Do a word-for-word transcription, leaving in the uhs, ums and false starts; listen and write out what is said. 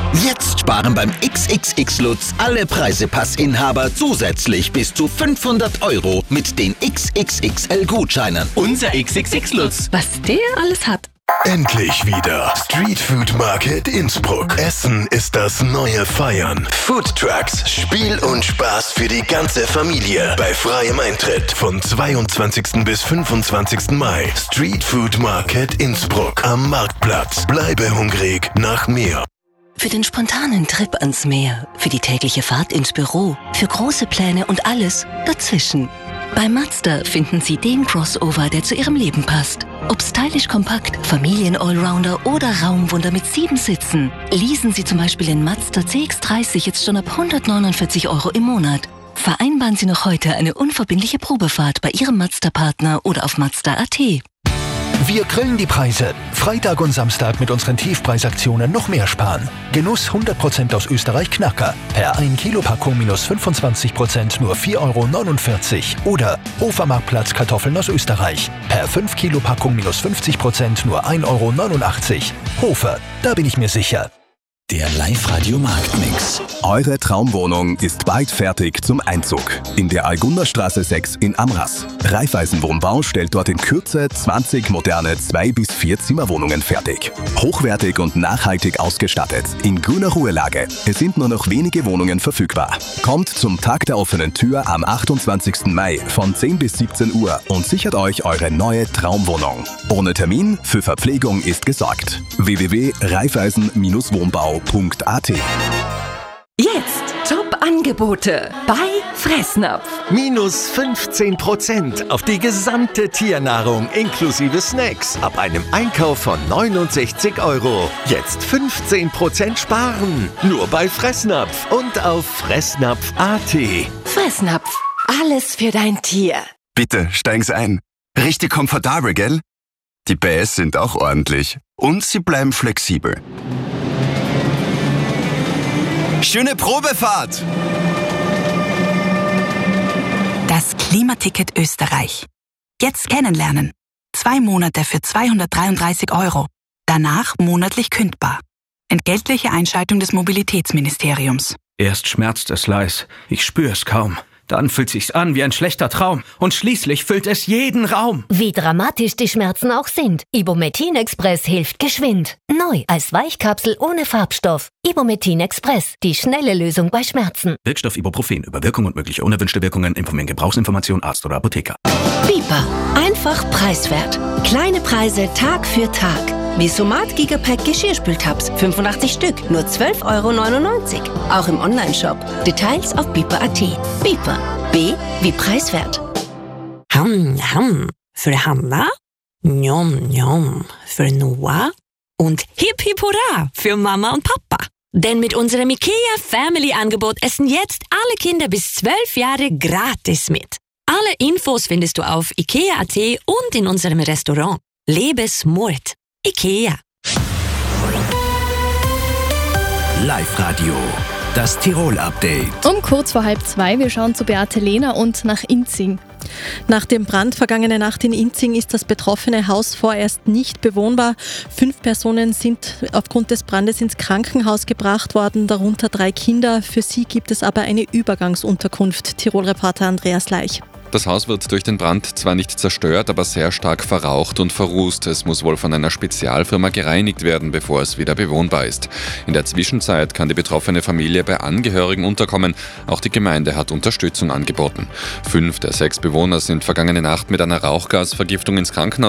Jetzt sparen beim X X X Lutz alle Preisepassinhaber zusätzlich bis zu fünfhundert Euro mit den X X X L-Gutscheinen. Unser X X X Lutz. Was der alles hat. Endlich wieder Street Food Market Innsbruck. Essen ist das neue Feiern. Food Trucks, Spiel und Spaß für die ganze Familie. Bei freiem Eintritt von zweiundzwanzigsten bis fünfundzwanzigsten Mai. Street Food Market Innsbruck am Marktplatz. Bleibe hungrig nach mehr. Für den spontanen Trip ans Meer, für die tägliche Fahrt ins Büro, für große Pläne und alles dazwischen. Bei Mazda finden Sie den Crossover, der zu Ihrem Leben passt. Ob stylisch kompakt, Familien-Allrounder oder Raumwunder mit sieben Sitzen. Leasen Sie zum Beispiel den Mazda C X dreißig jetzt schon ab hundertneunundvierzig Euro im Monat. Vereinbaren Sie noch heute eine unverbindliche Probefahrt bei Ihrem Mazda-Partner oder auf Mazda Punkt A T. Wir grillen die Preise. Freitag und Samstag mit unseren Tiefpreisaktionen noch mehr sparen. Genuss hundert Prozent aus Österreich Knacker. Per ein Kilo Packung minus fünfundzwanzig Prozent nur vier Euro neunundvierzig. Oder Hofermarktplatz Kartoffeln aus Österreich. Per fünf Kilo Packung minus fünfzig Prozent nur ein Euro neunundachtzig. Hofer, da bin ich mir sicher. Der Live-Radio-Marktmix. Eure Traumwohnung ist bald fertig zum Einzug. In der Algunderstraße sechs in Amras. Raiffeisen Wohnbau stellt dort in Kürze zwanzig moderne zwei bis vier Zimmerwohnungen fertig. Hochwertig und nachhaltig ausgestattet. In grüner Ruhelage. Es sind nur noch wenige Wohnungen verfügbar. Kommt zum Tag der offenen Tür am achtundzwanzigsten Mai von zehn bis siebzehn Uhr und sichert euch eure neue Traumwohnung. Ohne Termin, für Verpflegung ist gesorgt. w w w punkt raiffeisen wohnbau punkt a t. Jetzt Top-Angebote bei Fressnapf. Minus fünfzehn Prozent auf die gesamte Tiernahrung inklusive Snacks ab einem Einkauf von neunundsechzig Euro. Jetzt fünfzehn Prozent sparen. Nur bei Fressnapf und auf fressnapf punkt a t. Fressnapf. Alles für dein Tier. Bitte, steigen Sie ein. Richtig komfortabel, gell? Die Bäs sind auch ordentlich. Und sie bleiben flexibel. Schöne Probefahrt! Das Klimaticket Österreich. Jetzt kennenlernen. Zwei Monate für zweihundertdreiunddreißig Euro. Danach monatlich kündbar. Entgeltliche Einschaltung des Mobilitätsministeriums. Erst schmerzt es leis. Ich spüre es kaum. Dann fühlt sich's an wie ein schlechter Traum. Und schließlich füllt es jeden Raum. Wie dramatisch die Schmerzen auch sind. Ibumetin Express hilft geschwind. Neu als Weichkapsel ohne Farbstoff. Ibumetin Express. Die schnelle Lösung bei Schmerzen. Wirkstoff Ibuprofen. Über Wirkung und mögliche unerwünschte Wirkungen informieren Gebrauchsinformation Arzt oder Apotheker. Biber. Einfach preiswert. Kleine Preise Tag für Tag. Wie Somat Gigapack Geschirrspültabs. fünfundachtzig Stück. Nur zwölf Euro neunundneunzig. Auch im Onlineshop. Details auf biper punkt a t. Biper. B wie preiswert. Ham, ham. Für Hanna. Njom, njom. Für Noah. Und hip hip hurra für Mama und Papa. Denn mit unserem IKEA Family Angebot essen jetzt alle Kinder bis zwölf Jahre gratis mit. Alle Infos findest du auf ikea punkt a t und in unserem Restaurant. Lebe smart. IKEA. Live-Radio. Das Tirol-Update. Um kurz vor halb zwei, wir schauen zu Beate Lehner und nach Inzing. Nach dem Brand vergangene Nacht in Inzing ist das betroffene Haus vorerst nicht bewohnbar. Fünf Personen sind aufgrund des Brandes ins Krankenhaus gebracht worden, darunter drei Kinder. Für sie gibt es aber eine Übergangsunterkunft. Tirol-Reporter Andreas Leich. Das Haus wird durch den Brand zwar nicht zerstört, aber sehr stark verraucht und verrußt. Es muss wohl von einer Spezialfirma gereinigt werden, bevor es wieder bewohnbar ist. In der Zwischenzeit kann die betroffene Familie bei Angehörigen unterkommen. Auch die Gemeinde hat Unterstützung angeboten. Fünf der sechs Bewohner sind vergangene Nacht mit einer Rauchgasvergiftung ins Krankenhaus